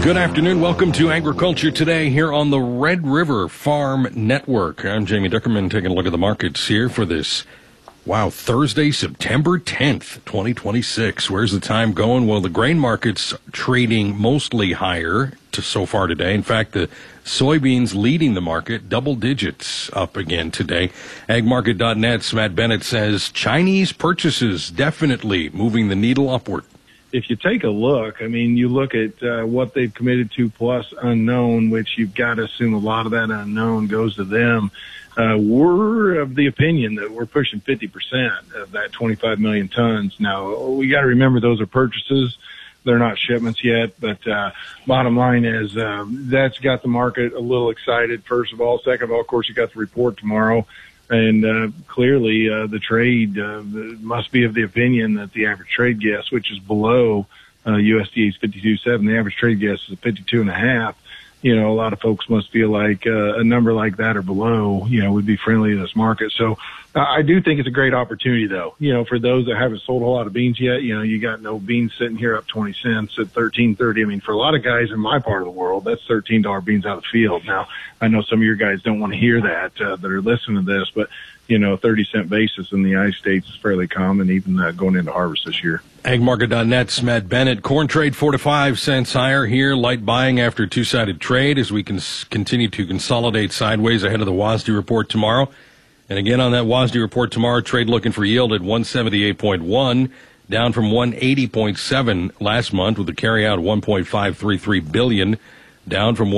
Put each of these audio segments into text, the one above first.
Good afternoon. Welcome to Agriculture Today here on the Red River Farm Network. I'm Jamie Duckerman taking a look at the markets here for this, Thursday, September 10th, 2026. Where's the time going? Well, the grain market's trading mostly higher so far today. In fact, the soybeans leading the market, double digits up again today. Agmarket.net's Matt Bennett says Chinese purchases definitely moving the needle upward. If you take a look, you look at what they've committed to plus unknown, which you've got to assume a lot of that unknown goes to them. We're of the opinion that we're pushing 50% of that 25 million tons. Now, we got to remember those are purchases. They're not shipments yet, but bottom line is that's got the market a little excited, first of all. Second of all, of course, you got the report tomorrow. And clearly, the trade must be of the opinion that the average trade guess, which is below USDA's 52.7, the average trade guess is 52.5. A lot of folks must feel like a number like that or below, would be friendly to this market. So I do think it's a great opportunity, though. For those that haven't sold a whole lot of beans yet, you got no beans sitting here up 20 cents at $13.30. For a lot of guys in my part of the world, that's $13 beans out of the field. Now, I know some of your guys don't want to hear that are listening to this, but 30-cent basis in the United States is fairly common, even going into harvest this year. Agmarket.net's Matt Bennett. Corn trade 4 to 5 cents higher here. Light buying after two-sided trade as we can continue to consolidate sideways ahead of the WASDE report tomorrow. And again, on that WASDE report tomorrow, trade looking for yield at 178.1, down from 180.7 last month, with a carryout of 1.533 billion, down from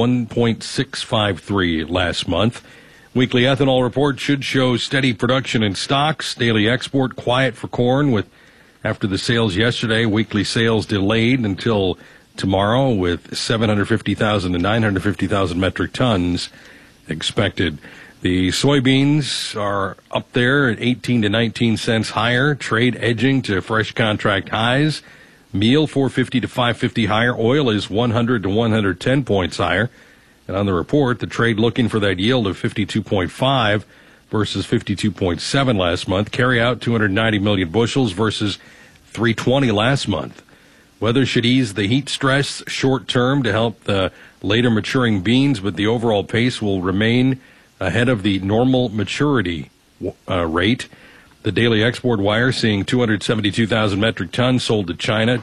1.653 last month. Weekly ethanol report should show steady production in stocks. Daily export quiet for corn after the sales yesterday. Weekly sales delayed until tomorrow with 750,000 to 950,000 metric tons expected. The soybeans are up there at 18 to 19 cents higher. Trade edging to fresh contract highs. Meal 450 to 550 higher. Oil is 100 to 110 points higher. And on the report, the trade looking for that yield of 52.5 versus 52.7 last month. Carry out 290 million bushels versus 320 last month. Weather should ease the heat stress short term to help the later maturing beans, but the overall pace will remain ahead of the normal maturity rate. The daily export wire seeing 272,000 metric tons sold to China,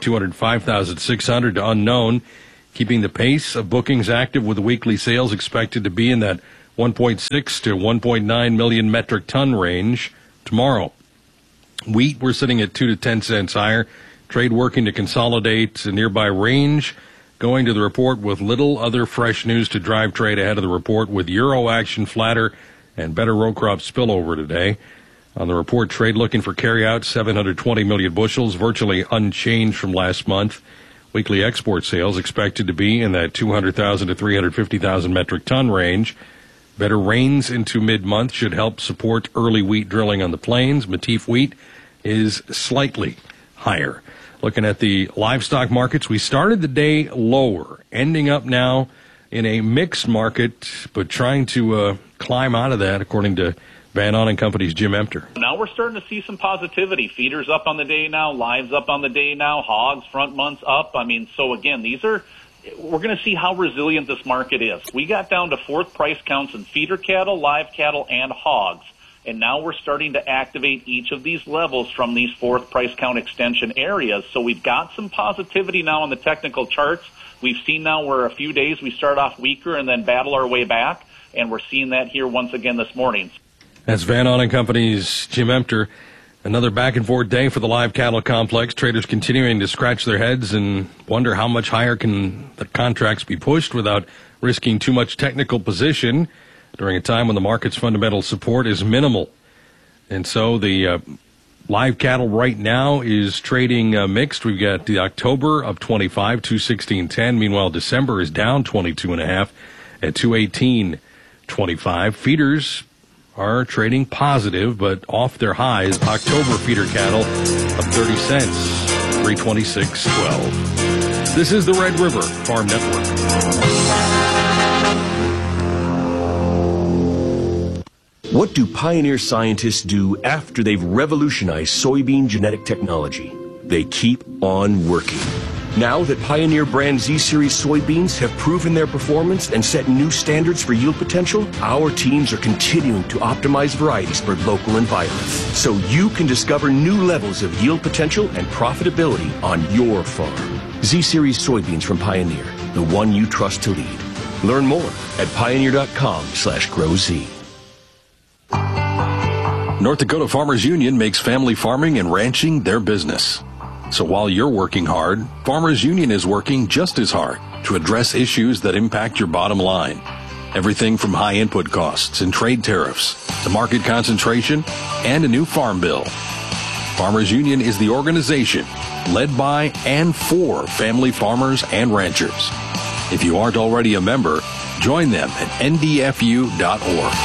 205,600 to unknown, keeping the pace of bookings active with the weekly sales expected to be in that 1.6 to 1.9 million metric ton range tomorrow. Wheat, we're sitting at 2 to 10 cents higher. Trade working to consolidate a nearby range. Going to the report with little other fresh news to drive trade ahead of the report, with euro action flatter and better row crop spillover today. On the report, trade looking for carryout 720 million bushels, virtually unchanged from last month. Weekly export sales expected to be in that 200,000 to 350,000 metric ton range. Better rains into mid-month should help support early wheat drilling on the plains. Matif wheat is slightly higher. Looking at the livestock markets, we started the day lower, ending up now in a mixed market, but trying to climb out of that, according to Van Ahn & Company's Jim Emter. Now we're starting to see some positivity. Feeders up on the day now, lives up on the day now, hogs front months up. So again, we're going to see how resilient this market is. We got down to fourth price counts in feeder cattle, live cattle, and hogs. And now we're starting to activate each of these levels from these fourth price count extension areas. So we've got some positivity now on the technical charts. We've seen now where a few days we start off weaker and then battle our way back. And we're seeing that here once again this morning. That's Van Ahn & Company's Jim Emter. Another back-and-forth day for the live cattle complex. Traders continuing to scratch their heads and wonder how much higher can the contracts be pushed without risking too much technical position during a time when the market's fundamental support is minimal. And so the live cattle right now is trading mixed. We've got the October up 25, 216.10. Meanwhile, December is down 22.5 at 218.25. Feeders are trading positive, but off their highs. October feeder cattle up 30 cents, 326.12. This is the Red River Farm Network. What do pioneer scientists do after they've revolutionized soybean genetic technology? They keep on working. Now that Pioneer brand Z-Series soybeans have proven their performance and set new standards for yield potential, our teams are continuing to optimize varieties for local environments, so you can discover new levels of yield potential and profitability on your farm. Z-Series soybeans from Pioneer, the one you trust to lead. Learn more at pioneer.com/growz. North Dakota Farmers Union makes family farming and ranching their business. So while you're working hard, Farmers Union is working just as hard to address issues that impact your bottom line. Everything from high input costs and trade tariffs to market concentration and a new farm bill. Farmers Union is the organization led by and for family farmers and ranchers. If you aren't already a member, join them at ndfu.org.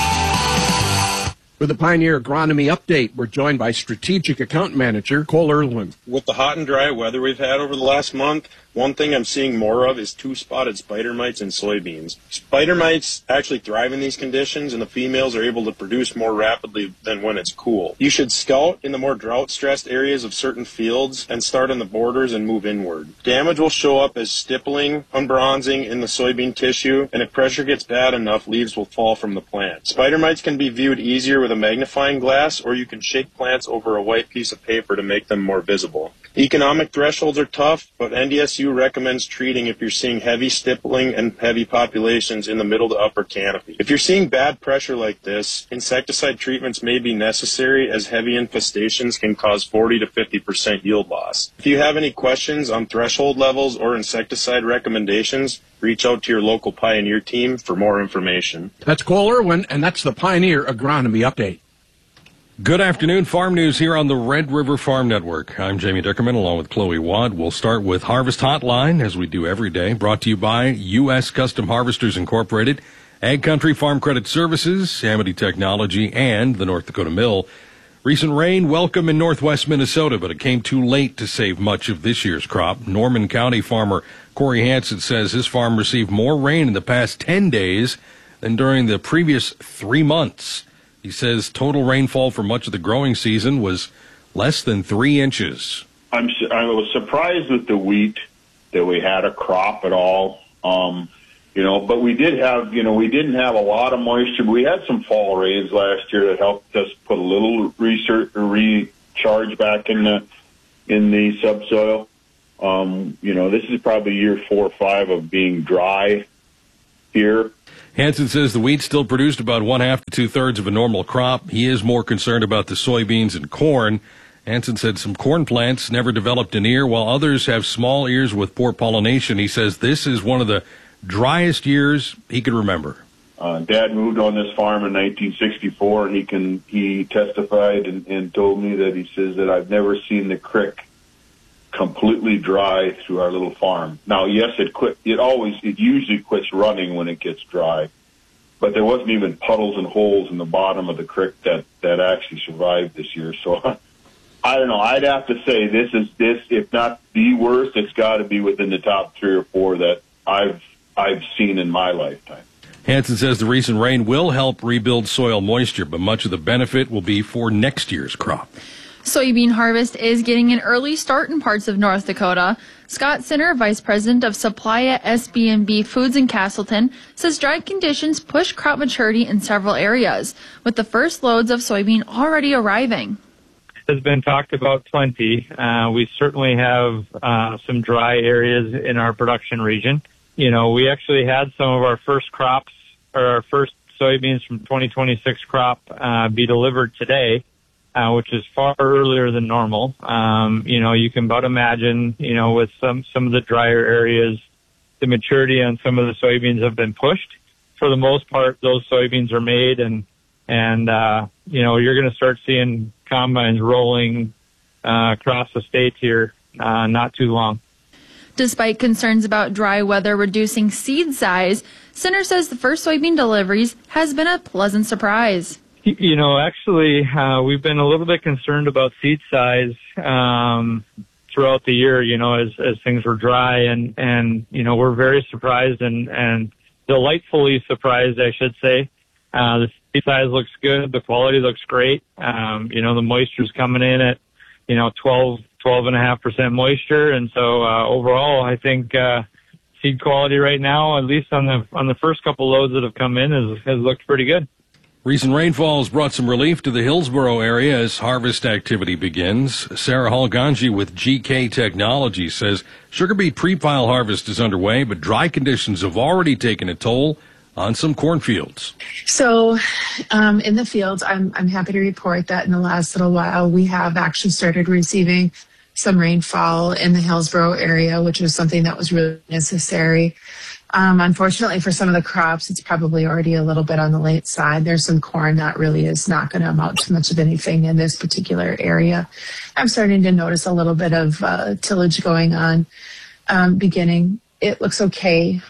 With the Pioneer Agronomy Update, we're joined by Strategic Account Manager Cole Irwin. With the hot and dry weather we've had over the last month, one thing I'm seeing more of is two-spotted spider mites in soybeans. Spider mites actually thrive in these conditions, and the females are able to produce more rapidly than when it's cool. You should scout in the more drought-stressed areas of certain fields and start on the borders and move inward. Damage will show up as stippling, unbronzing in the soybean tissue, and if pressure gets bad enough, leaves will fall from the plant. Spider mites can be viewed easier with a magnifying glass, or you can shake plants over a white piece of paper to make them more visible. Economic thresholds are tough, but NDSU recommends treating if you're seeing heavy stippling and heavy populations in the middle to upper canopy. If you're seeing bad pressure like this, insecticide treatments may be necessary, as heavy infestations can cause 40 to 50% yield loss. If you have any questions on threshold levels or insecticide recommendations, reach out to your local Pioneer team for more information. That's Cole Irwin, and that's the Pioneer Agronomy Update. Good afternoon. Farm news here on the Red River Farm Network. I'm Jamie Dickerman along with Chloe Wadd. We'll start with Harvest Hotline, as we do every day, brought to you by U.S. Custom Harvesters Incorporated, Ag Country Farm Credit Services, Amity Technology, and the North Dakota Mill. Recent rain welcome in northwest Minnesota, but it came too late to save much of this year's crop. Norman County farmer Corey Hansen says his farm received more rain in the past 10 days than during the previous 3 months. He says total rainfall for much of the growing season was less than 3 inches. I was surprised with the wheat that we had a crop at all. But we did have, we didn't have a lot of moisture. We had some fall rains last year that helped us put a little recharge back in the subsoil. This is probably year 4 or 5 of being dry here. Hansen says the wheat still produced about 1/2 to 2/3 of a normal crop. He is more concerned about the soybeans and corn. Hansen said some corn plants never developed an ear, while others have small ears with poor pollination. He says this is one of the driest years he could remember. Dad moved on this farm in 1964, and he testified and told me that he says that I've never seen the creek completely dry through our little farm. Now, yes, it usually quits running when it gets dry, but there wasn't even puddles and holes in the bottom of the creek that actually survived this year. So I don't know. I'd have to say this, if not the worst, it's got to be within the top 3 or 4 that I've seen in my lifetime. Hansen says the recent rain will help rebuild soil moisture, but much of the benefit will be for next year's crop. Soybean harvest is getting an early start in parts of North Dakota. Scott Sinner, Vice President of Supply at SB&B Foods in Castleton, says dry conditions push crop maturity in several areas, with the first loads of soybean already arriving. Has been talked about plenty. We certainly have some dry areas in our production region. We actually had some of our first crops, or our first soybeans from 2026 crop be delivered today. Which is far earlier than normal. You can about imagine, with some of the drier areas, the maturity on some of the soybeans have been pushed. For the most part, those soybeans are made, and you're going to start seeing combines rolling across the state here not too long. Despite concerns about dry weather reducing seed size, Sinner says the first soybean deliveries has been a pleasant surprise. Actually, we've been a little bit concerned about seed size throughout the year, as things were dry, and we're very surprised and delightfully surprised, I should say. The seed size looks good. The quality looks great. The moisture's coming in at, 12 12.5% moisture. And so overall, I think seed quality right now, at least on the first couple loads that have come in, has looked pretty good. Recent rainfalls brought some relief to the Hillsboro area as harvest activity begins. Sarah Halganji with GK Technology says sugar beet pre-pile harvest is underway, but dry conditions have already taken a toll on some cornfields. So in the fields, I'm happy to report that in the last little while, we have actually started receiving some rainfall in the Hillsboro area, which was something that was really necessary. Unfortunately, for some of the crops, it's probably already a little bit on the late side. There's some corn that really is not going to amount to much of anything in this particular area. I'm starting to notice a little bit of tillage going on beginning. It looks okay,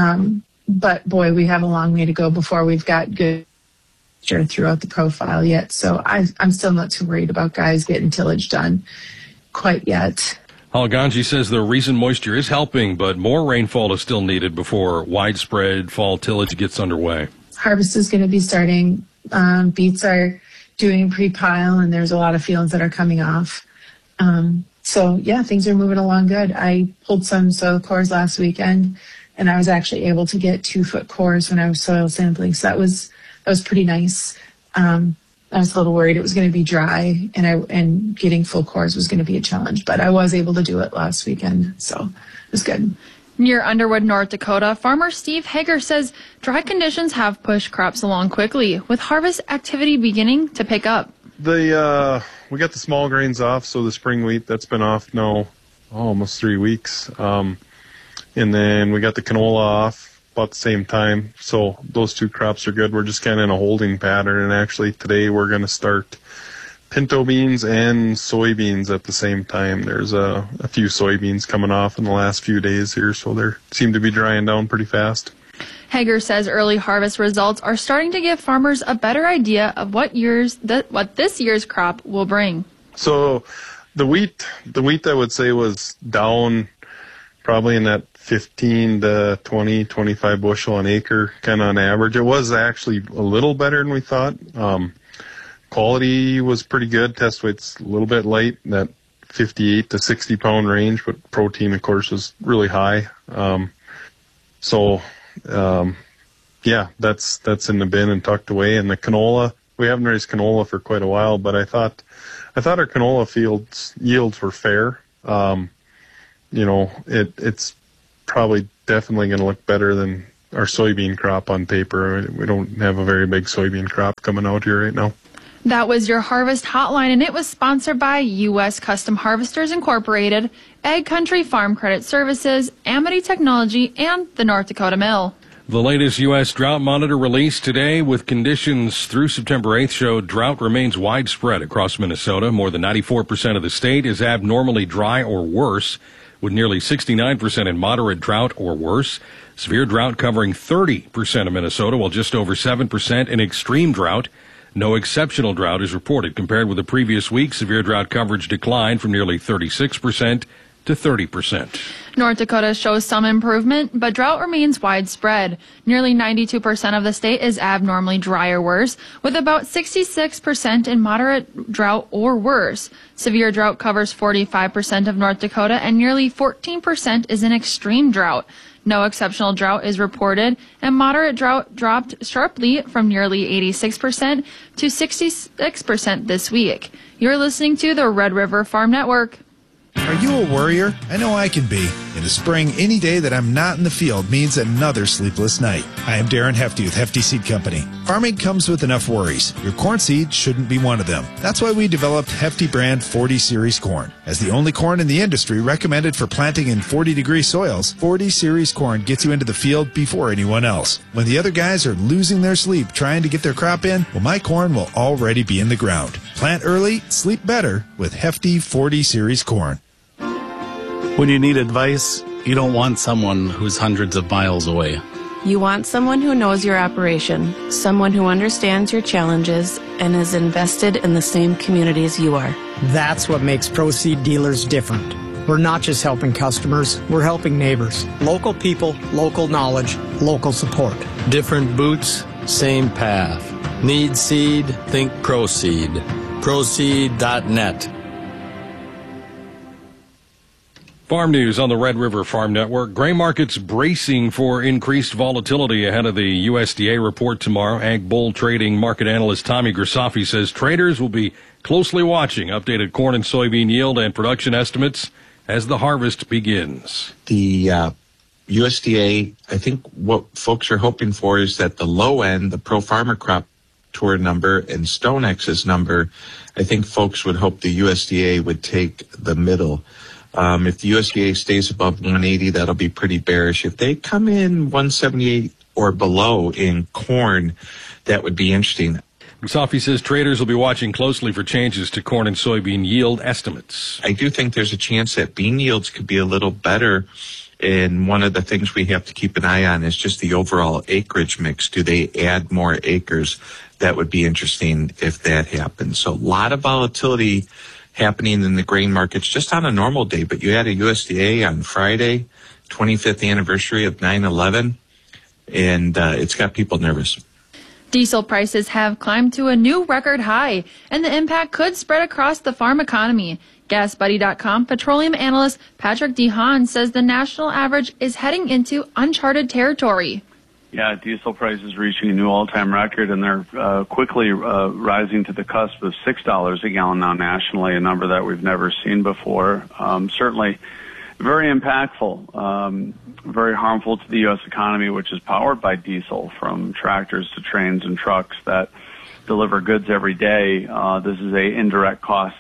but boy, we have a long way to go before we've got good moisture throughout the profile yet. So I'm still not too worried about guys getting tillage done quite yet. Halganji says the recent moisture is helping, but more rainfall is still needed before widespread fall tillage gets underway. Harvest is going to be starting. Beets are doing pre-pile, and there's a lot of fields that are coming off. So, yeah, things are moving along good. I pulled some soil cores last weekend, and I was actually able to get 2-foot cores when I was soil sampling. So that was pretty nice. I was a little worried it was going to be dry, and getting full cores was going to be a challenge, but I was able to do it last weekend, so it was good. Near Underwood, North Dakota, farmer Steve Hager says dry conditions have pushed crops along quickly, with harvest activity beginning to pick up. We got the small grains off, so the spring wheat, that's been off now almost 3 weeks. And then we got the canola off about the same time, so those two crops are good. We're just kind of in a holding pattern, and actually today we're going to start pinto beans and soybeans at the same time. There's a few soybeans coming off in the last few days here, so they seem to be drying down pretty fast. Hager says early harvest results are starting to give farmers a better idea of what this year's crop will bring. So the wheat I would say was down probably in that 15 to 20, 25 bushel an acre, kind of on average. It was actually a little better than we thought. Quality was pretty good. Test weight's a little bit light, that 58 to 60 pound range, but protein, of course, was really high. Yeah, that's in the bin and tucked away. And the canola, we haven't raised canola for quite a while, but I thought our canola yields were fair. It's probably definitely going to look better than our soybean crop on paper. We don't have a very big soybean crop coming out here right now. That was your Harvest Hotline, and it was sponsored by U.S. Custom Harvesters Incorporated, Ag Country Farm Credit Services, Amity Technology, and the North Dakota Mill. The latest U.S. drought monitor released today with conditions through September 8th showed drought remains widespread across Minnesota. More than 94% of the state is abnormally dry or worse, with nearly 69% in moderate drought or worse. Severe drought covering 30% of Minnesota, while just over 7% in extreme drought. No exceptional drought is reported. Compared with the previous week, severe drought coverage declined from nearly 36% to 30%. North Dakota shows some improvement, but drought remains widespread. Nearly 92% of the state is abnormally dry or worse, with about 66% in moderate drought or worse. Severe drought covers 45% of North Dakota, and nearly 14% is in extreme drought. No exceptional drought is reported, and moderate drought dropped sharply from nearly 86% to 66% this week. You're listening to the Red River Farm Network. Are you a worrier? I know I can be. In the spring, any day that I'm not in the field means another sleepless night. I am Darren Hefty with Hefty Seed Company. Farming comes with enough worries. Your corn seed shouldn't be one of them. That's why we developed Hefty brand 40 Series corn. As the only corn in the industry recommended for planting in 40-degree soils, 40 Series corn gets you into the field before anyone else. When the other guys are losing their sleep trying to get their crop in, well, my corn will already be in the ground. Plant early, sleep better with Hefty 40 Series corn. When you need advice, you don't want someone who's hundreds of miles away. You want someone who knows your operation, someone who understands your challenges and is invested in the same community as you are. That's what makes Proseed dealers different. We're not just helping customers, we're helping neighbors. Local people, local knowledge, local support. Different boots, same path. Need seed? Think Proseed. Proseed.net. Farm news on the Red River Farm Network. Grain markets bracing for increased volatility ahead of the USDA report tomorrow. Ag Bull Trading market analyst Tommy Grisafi says traders will be closely watching updated corn and soybean yield and production estimates as the harvest begins. The USDA, I think what folks are hoping for is that the low end, the Pro Farmer Crop Tour number and StoneX's number, I think folks would hope the USDA would take the middle. If the USDA stays above 180, that'll be pretty bearish. If they come in 178 or below in corn, that would be interesting. Grisafi says traders will be watching closely for changes to corn and soybean yield estimates. I do think there's a chance that bean yields could be a little better. And one of the things we have to keep an eye on is just the overall acreage mix. Do they add more acres? That would be interesting if that happens. So a lot of volatility happening in the grain markets just on a normal day. But you had a USDA on Friday, 25th anniversary of 9/11, and it's got people nervous. Diesel prices have climbed to a new record high, and the impact could spread across the farm economy. GasBuddy.com petroleum analyst Patrick DeHaan says the national average is heading into uncharted territory. Yeah, diesel prices reaching a new all-time record, and they're quickly rising to the cusp of $6 a gallon now nationally, a number that we've never seen before. Certainly very impactful, very harmful to the U.S. economy, which is powered by diesel, from tractors to trains and trucks that deliver goods every day. This is a indirect cost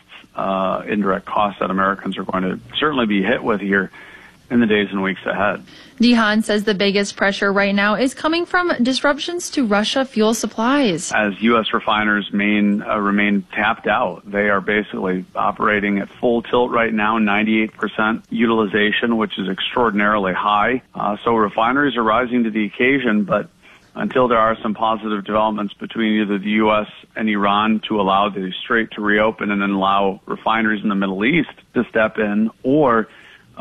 that Americans are going to certainly be hit with here in the days and weeks ahead. DeHaan says the biggest pressure right now is coming from disruptions to Russia fuel supplies. As U.S. refiners remain tapped out, they are basically operating at full tilt right now, 98% utilization, which is extraordinarily high. So refineries are rising to the occasion, but until there are some positive developments between either the U.S. and Iran to allow the strait to reopen and then allow refineries in the Middle East to step in, or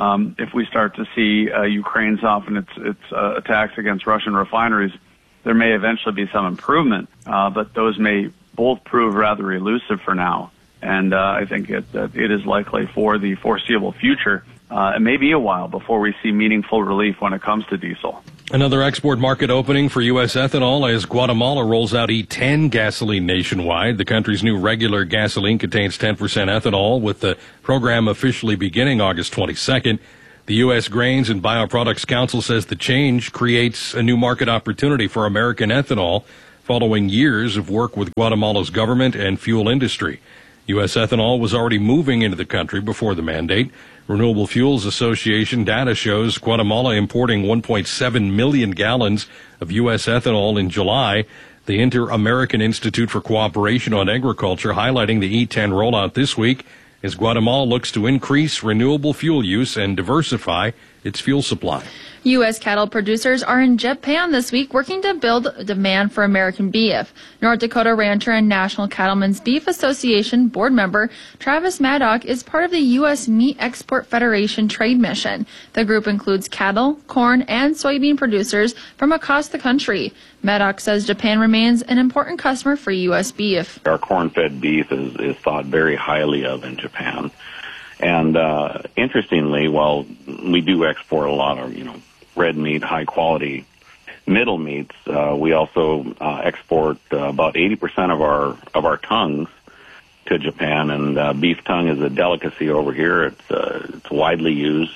if we start to see Ukraine soften its attacks against Russian refineries, there may eventually be some improvement, but those may both prove rather elusive for now. And I think it is likely for the foreseeable future. It may be a while before we see meaningful relief when it comes to diesel. Another export market opening for U.S. ethanol as Guatemala rolls out E10 gasoline nationwide. The country's new regular gasoline contains 10% ethanol, with the program officially beginning August 22nd. The U.S. Grains and Bioproducts Council says the change creates a new market opportunity for American ethanol following years of work with Guatemala's government and fuel industry. U.S. ethanol was already moving into the country before the mandate. Renewable Fuels Association data shows Guatemala importing 1.7 million gallons of U.S. ethanol in July. The Inter-American Institute for Cooperation on Agriculture highlighting the E10 rollout this week as Guatemala looks to increase renewable fuel use and diversify its fuel supply. U.S. cattle producers are in Japan this week working to build demand for American beef. North Dakota Rancher and National Cattlemen's Beef Association board member Travis Maddock is part of the U.S. Meat Export Federation trade mission. The group includes cattle, corn, and soybean producers from across the country. Maddock says Japan remains an important customer for U.S. beef. Our corn-fed beef is thought very highly of in Japan. And interestingly, while we do export a lot of, red meat, high quality middle meats, we also export about 80% of our tongues to Japan, and beef tongue is a delicacy over here. It's widely used,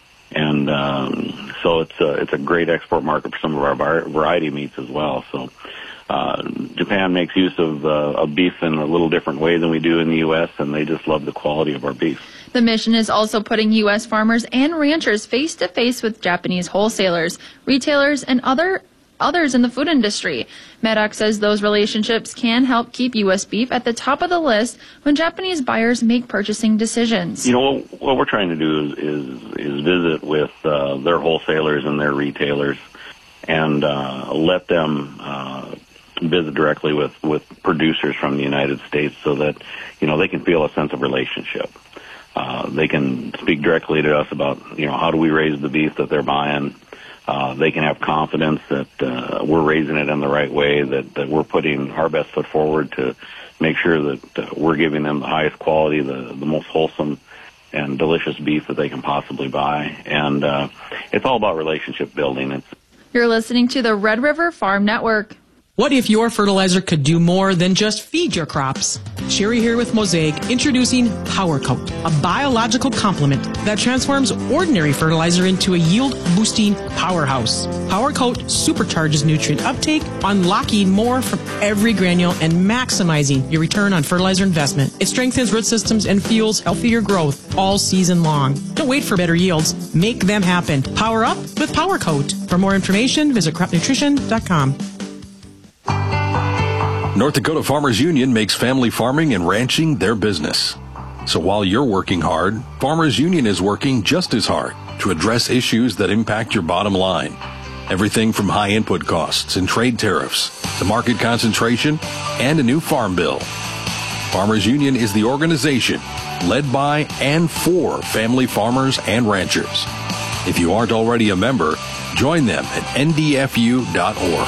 and so it's a great export market for some of our variety meats as well. So Japan makes use of beef in a little different way than we do in the U.S., and they just love the quality of our beef. The mission is also putting U.S. farmers and ranchers face-to-face with Japanese wholesalers, retailers, and others in the food industry. Maddock says those relationships can help keep U.S. beef at the top of the list when Japanese buyers make purchasing decisions. What we're trying to do is visit with their wholesalers and their retailers and let them visit directly with producers from the United States so that, they can feel a sense of relationship. They can speak directly to us about, how do we raise the beef that they're buying. They can have confidence that we're raising it in the right way, that we're putting our best foot forward to make sure that we're giving them the highest quality, the most wholesome and delicious beef that they can possibly buy. And it's all about relationship building. You're listening to the Red River Farm Network. What if your fertilizer could do more than just feed your crops? Sherry here with Mosaic, introducing Power Coat, a biological complement that transforms ordinary fertilizer into a yield-boosting powerhouse. Power Coat supercharges nutrient uptake, unlocking more from every granule and maximizing your return on fertilizer investment. It strengthens root systems and fuels healthier growth all season long. Don't wait for better yields. Make them happen. Power up with Power Coat. For more information, visit cropnutrition.com. North Dakota Farmers Union makes family farming and ranching their business. So while you're working hard, Farmers Union is working just as hard to address issues that impact your bottom line. Everything from high input costs and trade tariffs to market concentration and a new farm bill. Farmers Union is the organization led by and for family farmers and ranchers. If you aren't already a member, join them at ndfu.org.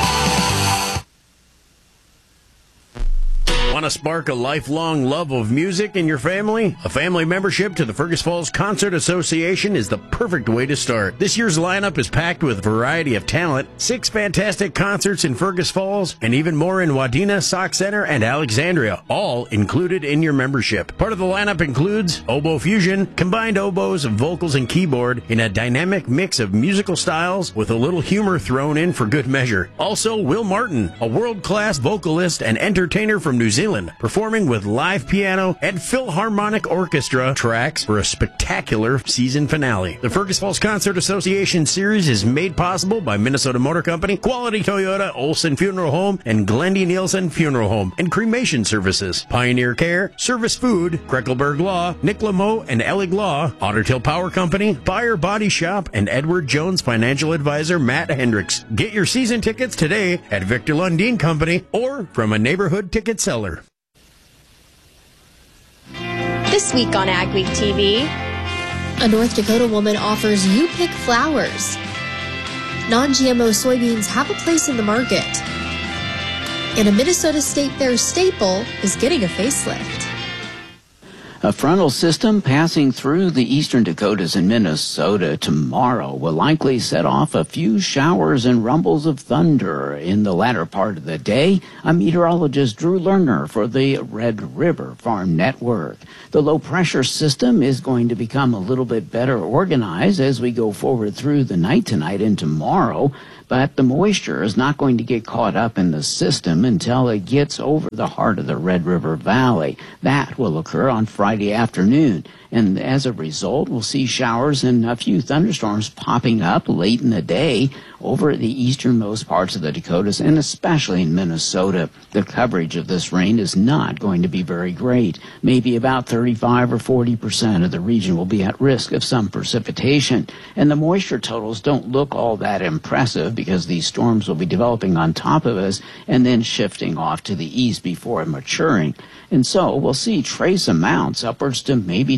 Want to spark a lifelong love of music in your family? A family membership to the Fergus Falls Concert Association is the perfect way to start. This year's lineup is packed with a variety of talent, 6 fantastic concerts in Fergus Falls, and even more in Wadena, Sauk Center, and Alexandria, all included in your membership. Part of the lineup includes Oboe Fusion, combined oboes, vocals, and keyboard in a dynamic mix of musical styles with a little humor thrown in for good measure. Also, Will Martin, a world-class vocalist and entertainer from New Zealand, performing with live piano and Philharmonic Orchestra tracks for a spectacular season finale. The Fergus Falls Concert Association Series is made possible by Minnesota Motor Company, Quality Toyota, Olson Funeral Home, and Glendy Nielsen Funeral Home and Cremation Services, Pioneer Care, Service Food, Kreckelberg Law, Nick Lameau and Elig Law, Otter Tail Power Company, Fire Body Shop, and Edward Jones Financial Advisor Matt Hendricks. Get your season tickets today at Victor Lundin Company or from a neighborhood ticket seller. This week on Ag Week TV, a North Dakota woman offers you pick flowers. Non-GMO soybeans have a place in the market. And a Minnesota State Fair staple is getting a facelift. A frontal system passing through the eastern Dakotas and Minnesota tomorrow will likely set off a few showers and rumbles of thunder in the latter part of the day. I'm meteorologist Drew Lerner for the Red River Farm Network. The low-pressure system is going to become a little bit better organized as we go forward through the night tonight and tomorrow. But the moisture is not going to get caught up in the system until it gets over the heart of the Red River Valley. That will occur on Friday afternoon. And as a result, we'll see showers and a few thunderstorms popping up late in the day over the easternmost parts of the Dakotas and especially in Minnesota. The coverage of this rain is not going to be very great. Maybe about 35 or 40% of the region will be at risk of some precipitation. And the moisture totals don't look all that impressive because these storms will be developing on top of us and then shifting off to the east before maturing. And so we'll see trace amounts upwards to maybe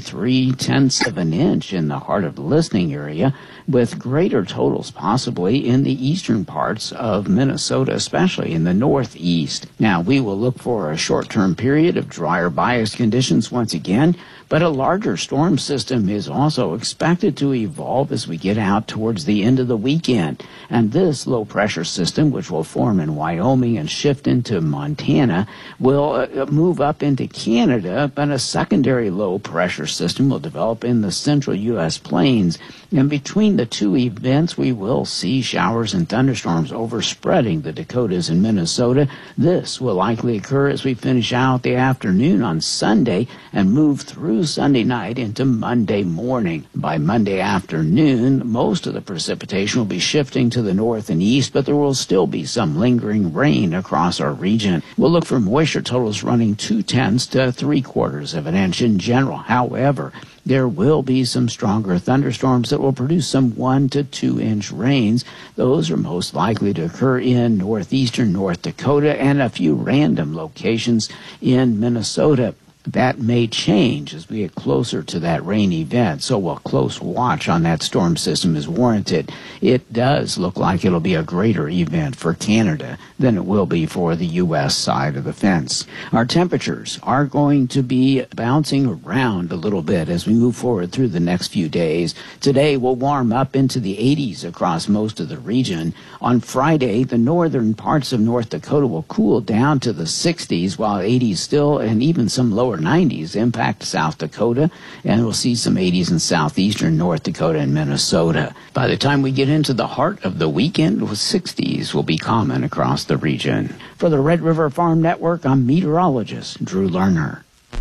0.3 of an inch in the heart of the listening area, with greater totals possibly in the eastern parts of Minnesota, especially in the northeast. Now, we will look for a short-term period of drier bias conditions once again, but a larger storm system is also expected to evolve as we get out towards the end of the weekend. And this low-pressure system, which will form in Wyoming and shift into Montana, will move up into Canada, but a secondary low-pressure system will develop in the central U.S. plains. And between the two events, we will see showers and thunderstorms overspreading the Dakotas and Minnesota. This will likely occur as we finish out the afternoon on Sunday and move through Sunday night into Monday morning. By Monday afternoon, most of the precipitation will be shifting to the north and east, but there will still be some lingering rain across our region. We'll look for moisture totals running 0.2 to 0.75 of an inch in general. However, there will be some stronger thunderstorms that will produce some 1 to 2 inch rains. Those are most likely to occur in northeastern North Dakota and a few random locations in Minnesota. That may change as we get closer to that rain event, so a close watch on that storm system is warranted. It does look like it'll be a greater event for Canada than it will be for the U.S. side of the fence. Our temperatures are going to be bouncing around a little bit as we move forward through the next few days. Today will warm up into the 80s across most of the region. On Friday, the northern parts of North Dakota will cool down to the 60s, while 80s still, and even some lower 90s impact South Dakota, and we'll see some 80s in southeastern North Dakota and Minnesota. By the time we get into the heart of the weekend, 60s will be common across the region. For the Red River Farm Network, I'm meteorologist Drew Lerner.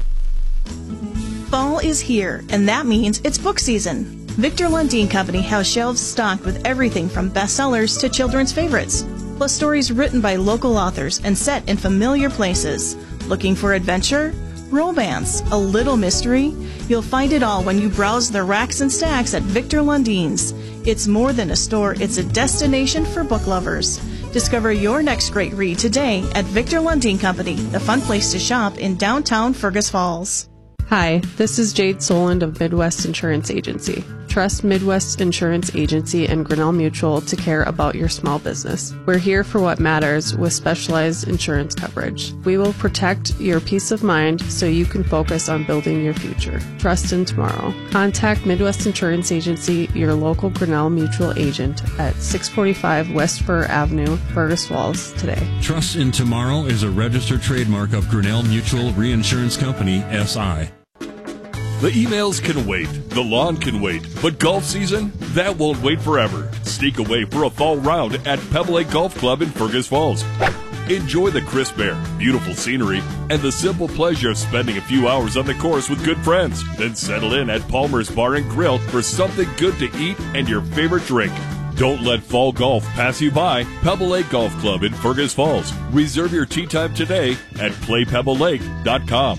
Fall is here, and that means it's book season. Victor Lundin Company has shelves stocked with everything from bestsellers to children's favorites, plus stories written by local authors and set in familiar places. Looking for adventure? Romance? A little mystery? You'll find it all when you browse the racks and stacks at Victor Lundin's. It's more than a store, it's a destination for book lovers. Discover your next great read today at Victor Lundin Company, the fun place to shop in downtown Fergus Falls. Hi, this is Jade Soland of Midwest Insurance Agency. Trust Midwest Insurance Agency and Grinnell Mutual to care about your small business. We're here for what matters with specialized insurance coverage. We will protect your peace of mind so you can focus on building your future. Trust in tomorrow. Contact Midwest Insurance Agency, your local Grinnell Mutual agent at 645 West Fur Avenue, Fergus Falls today. Trust in Tomorrow is a registered trademark of Grinnell Mutual Reinsurance Company, SI. The emails can wait, the lawn can wait, but golf season, that won't wait forever. Sneak away for a fall round at Pebble Lake Golf Club in Fergus Falls. Enjoy the crisp air, beautiful scenery, and the simple pleasure of spending a few hours on the course with good friends. Then settle in at Palmer's Bar and Grill for something good to eat and your favorite drink. Don't let fall golf pass you by. Pebble Lake Golf Club in Fergus Falls. Reserve your tee time today at playpebblelake.com.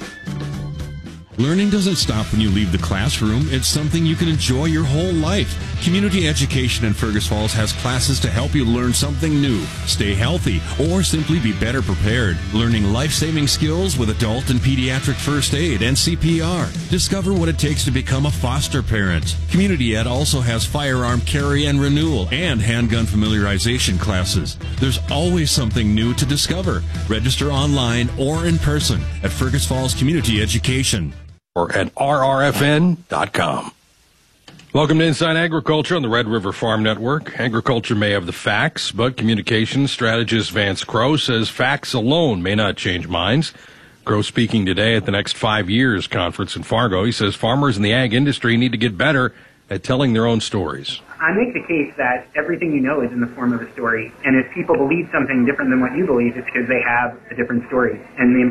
Learning doesn't stop when you leave the classroom. It's something you can enjoy your whole life. Community Education in Fergus Falls has classes to help you learn something new, stay healthy, or simply be better prepared. Learning life-saving skills with adult and pediatric first aid and CPR. Discover what it takes to become a foster parent. Community Ed also has firearm carry and renewal and handgun familiarization classes. There's always something new to discover. Register online or in person at Fergus Falls Community Education. Or at rrfn.com. Welcome to Inside Agriculture on the Red River Farm Network. Agriculture may have the facts, but communications strategist Vance Crowe says facts alone may not change minds. Crowe speaking today at the Next 5 Years conference in Fargo. He says farmers in the ag industry need to get better at telling their own stories. I make the case that everything you know is in the form of a story, and if people believe something different than what you believe, it's because they have a different story. And the